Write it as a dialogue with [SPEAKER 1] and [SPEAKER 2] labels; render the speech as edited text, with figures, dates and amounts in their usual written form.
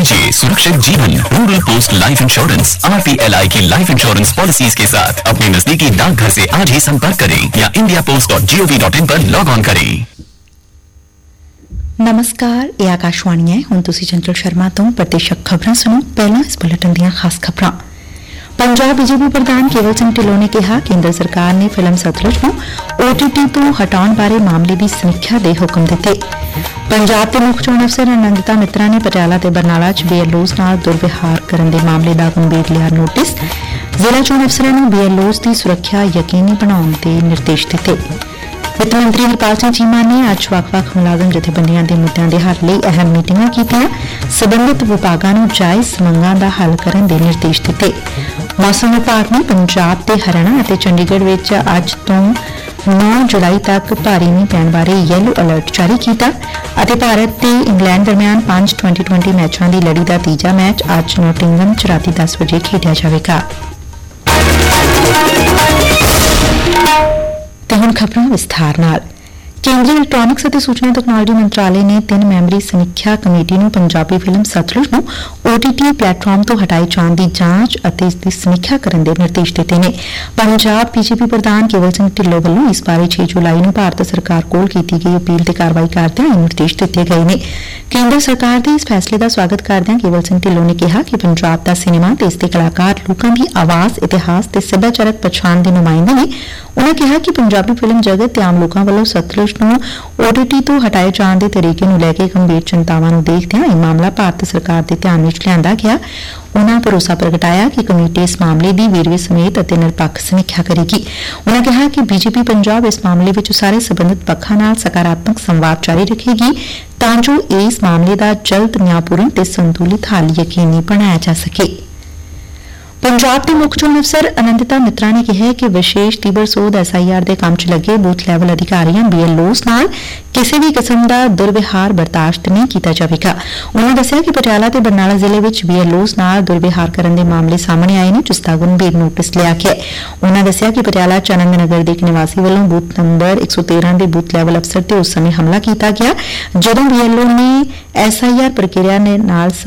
[SPEAKER 1] लीजिए सुरक्षित जीवन rural post life insurance RPLI की लाइफ इंश्योरेंस पॉलिसीज के साथ अपने नजदीकी डाकघर से आज ही संपर्क करें या indiapost.gov.in पर लॉग ऑन करें।
[SPEAKER 2] नमस्कार, ਇਹ ਆਕਾਸ਼ਵਾਣੀ ਹੈ। ਹੁਣ ਤੁਸੀਂ ਚੰਚਲ ਸ਼ਰਮਾ ਤੋਂ ਪ੍ਰਤੀਸ਼ਕ ਖਬਰਾਂ ਸੁਣੋ। ਪਹਿਲਾਂ ਇਸ ਬੁਲੇਟਿਨ ਦੀਆਂ ਖਾਸ ਖਬਰਾਂ। ਪੰਜਾਬ ਬੀਜੇਪੀ ਪ੍ਰਧਾਨ ਕੇਵਲ ਸਿੰਘ ਢਿੱਲੋਂ ਨੇ ਕਿਹਾ ਕੇਂਦਰ ਸਰਕਾਰ ਨੇ ਫਿਲਮ ਸਤਲੁਜ ਨੂੰ OTT ਤੋਂ ਹਟਾਉਣ ਬਾਰੇ ਮਾਮਲੇ ਦੀ ਸਮੀਖਿਆ ਦੇ ਹੁਕਮ ਦਿੱਤੇ। ਪੰਜਾਬ ਦੇ ਮੁੱਖ ਚੋਣ ਅਫਸਰ ਅਨੰਦਿਤਾ ਮਿੱਤਰਾ ਨੇ ਪਟਿਆਲਾ ਤੇ ਬਰਨਾਲਾ 'ਚ BLOs ਨਾਲ ਦੁਰਵਿਹਾਰ ਕਰਨ ਦੇ ਮਾਮਲੇ ਦਾ ਗੰਭੀਰ ਲਿਆ ਨੋਟਿਸ। ਜ਼ਿਲ੍ਹਾ ਚੋਣ ਅਫਸਰਾਂ ਨੂੰ BLOs ਦੀ ਸੁਰੱਖਿਆ ਯਕੀਨੀ ਬਣਾਉਣ ਦੇ ਨਿਰਦੇਸ਼ ਦਿੱਤੇ। ਵਿੱਤ ਮੰਤਰੀ ਹਰਪਾਲ ਸਿੰਘ ਚੀਮਾ ਨੇ ਅੱਜ ਵੱਖ-ਵੱਖ ਮੁਲਾਜ਼ਮ ਜਥੇਬੰਦੀਆਂ ਦੇ ਮੁੱਦਿਆਂ ਦੇ ਹੱਲ ਲਈ ਅਹਿਮ ਮੀਟਿੰਗਾਂ ਕੀਤੀਆਂ। ਸਬੰਧਤ ਵਿਭਾਗਾਂ ਨੂੰ ਜਾਇਜ਼ ਮੰਗਾਂ ਦਾ ਹੱਲ ਕਰਨ ਦੇ ਨਿਰਦੇਸ਼ ਦਿੱਤੇ। ਮੌਸਮ ਵਿਭਾਗ ਨੇ ਪੰਜਾਬ ਤੇ ਹਰਿਆਣਾ ਅਤੇ ਚੰਡੀਗੜ੍ਹ ਵਿੱਚ ਅੱਜ ਤੋਂ 9 ਜੁਲਾਈ ਤੱਕ ਭਾਰੀ ਮੀਂਹ ਪੈਣ ਬਾਰੇ ਯੈਲੋ ਅਲਰਟ ਜਾਰੀ ਕੀਤਾ ਅਤੇ ਭਾਰਤ ਤੇ ਇੰਗਲੈਂਡ ਦਰਮਿਆਨ 5 T20 ਮੈਚਾਂ ਦੀ ਲੜੀ ਦਾ ਤੀਜਾ ਮੈਚ ਅੱਜ ਨੋਟਿੰਗਮ 'ਚ ਰਾਤੀ 10 ਵਜੇ ਖੇਡਿਆ ਜਾਵੇਗਾ। ਤੇ ਹੁਣ ਖਬਰਾਂ ਵਿਸਥਾਰ ਨਾਲ। ਕੇਂਦਰੀ ਇਲੈਕਟ੍ਰਾਨਿਕਸ ਅਤੇ ਸੂਚਨਾ ਤਕਨਾਲੋਜੀ ਮੰਤਰਾਲੇ ਨੇ 3 ਮੈਂਬਰੀ ਸਮੀਖਿਆ ਕਮੇਟੀ ਨੂੰ ਪੰਜਾਬੀ ਫਿਲਮ ਸਤਲੁਜ ਨੂੰ OTT ਪਲੇਟਫਾਰਮ ਤੋਂ ਹਟਾਏ ਜਾਣ ਦੀ ਜਾਂਚ ਅਤੇ ਇਸ ਦੀ ਸਮੀਖਿਆ ਕਰਨ ਦੇ ਨਿਰਦੇਸ਼ ਦਿੱਤੇ ਨੇ। ਪੰਜਾਬ BJP ਪ੍ਰਧਾਨ ਕੇਵਲ ਸਿੰਘ ਢਿੱਲੋਂ ਵੱਲੋਂ ਇਸ ਬਾਰੇ 6 ਜੁਲਾਈ ਨੂੰ ਭਾਰਤ ਸਰਕਾਰ ਕੋਲ ਕੀਤੀ ਗਈ ਅਪੀਲ ਤੇ ਕਾਰਵਾਈ ਕਰਦਿਆਂ ਇਹ ਨਿਰਦੇਸ਼ ਦਿੱਤੇ ਗਏ ਨੇ। ਕੇਂਦਰ ਸਰਕਾਰ ਦੇ ਇਸ ਫੈਸਲੇ ਦਾ ਸਵਾਗਤ ਕਰਦਿਆਂ ਕੇਵਲ ਸਿੰਘ ਢਿੱਲੋਂ ਨੇ ਕਿਹਾ ਕਿ ਪੰਜਾਬ ਦਾ ਸਿਨੇਮਾ ਤੇ ਇਸ ਦੇ ਕਲਾਕਾਰ ਲੋਕਾਂ ਦੀ ਆਵਾਜ਼, ਇਤਿਹਾਸ ਤੇ ਸੱਭਿਆਚਾਰਕ ਪਛਾਣ ਦੇ ਨੁਮਾਇੰਦੇ ਨੇ। ਉਨ੍ਹਾਂ ਕਿਹਾ ਕਿ ਪੰਜਾਬੀ ਫਿਲਮ ਜਗਤ ਤੇ ਆਮ ਲੋਕਾਂ ਵੱਲੋਂ ਸਤਲੁਜ ਨੂੰ OTT ਤੋਂ ਹਟਾਏ ਜਾਣ ਦੇ ਤਰੀਕੇ ਨੂੰ ਲੈ ਕੇ ਗੰਭੀਰ ਚਿੰਤਾਵਾਂ ਨੂੰ ਦੇਖਦਿਆਂ ਇਹ ਮਾਮਲਾ ਭਾਰਤ ਸਰਕਾਰ ਦੇ ਧਿਆਨ ਵਿੱਚ ਲਿਆਂਦਾ ਗਿਆ। ਉਨ੍ਹਾਂ ਭਰੋਸਾ ਪ੍ਰਗਟਾਇਆ ਕਿ ਕਮੇਟੀ ਇਸ ਮਾਮਲੇ ਦੀ ਵੇਰਵੇ ਸਮੇਤ ਅਤੇ ਨਿਰਪੱਖ ਸਮੀਖਿਆ ਕਰੇਗੀ। ਉਨ੍ਹਾਂ ਕਿਹਾ ਕਿ BJP ਪੰਜਾਬ ਇਸ ਮਾਮਲੇ ਵਿੱਚ ਸਾਰੇ ਸਬੰਧਤ ਪੱਖਾਂ ਨਾਲ ਸਕਾਰਾਤਮਕ ਸੰਵਾਦ ਜਾਰੀ ਰੱਖੇਗੀ ਤਾਂ ਜੋ ਇਸ ਮਾਮਲੇ ਦਾ ਜਲਦ ਨਿਆਂਪੂਰਨ ਤੇ ਸੰਤੁਲਿਤ ਹੱਲ ਯਕੀਨੀ ਬਣਾਇਆ ਜਾ ਸਕੇ। ਪੰਜਾਬ ਦੇ ਮੁੱਖ ਚੋਣ ਅਫਸਰ ਅਨੰਦਿਤਾ ਮਿੱਤਰਾ ਨੇ ਕਿਹਾ ਕਿ ਵਿਸ਼ੇਸ਼ ਤੀਬਰ ਸੋਧ SIR ਦੇ ਕੰਮ 'ਚ ਲੱਗੇ ਬੂਥ ਲੈਵਲ ਅਧਿਕਾਰੀਆਂ BLOs ਨਾਲ ਕਿਸੇ ਵੀ ਕਿਸਮ ਦਾ ਦੁਰਵਿਹਾਰ ਬਰਦਾਸ਼ਤ ਨਹੀਂ ਕੀਤਾ ਜਾਵੇਗਾ। ਉਨ੍ਹਾਂ ਦੱਸਿਆ ਕਿ ਪਟਿਆਲਾ ਤੇ ਬਰਨਾਲਾ ਜ਼ਿਲ੍ਹੇ ਵਿੱਚ BLOs ਨਾਲ ਦੁਰਵਿਹਾਰ ਕਰਨ ਦੇ ਮਾਮਲੇ ਸਾਹਮਣੇ ਆਏ ਨੇ, ਜਿਸ ਦਾ ਗੰਭੀਰ ਨੋਟਿਸ ਲਿਆ ਗਿਆ। ਉਨ੍ਹਾਂ ਦੱਸਿਆ ਕਿ ਪਟਿਆਲਾ ਚ ਆਨੰਦ ਨਗਰ ਦੇ ਇੱਕ ਨਿਵਾਸੀ ਵੱਲੋਂ ਬੂਥ ਨੰਬਰ 113 ਦੇ ਬੂਥ ਲੈਵਲ ਅਫਸਰ ਤੇ ਉਸ ਸਮੇਂ ਹਮਲਾ ਕੀਤਾ ਗਿਆ ਜਦੋਂ BLO ਨੇ SIR ਪ੍ਰਕਿਰਿਆ ਨਾਲ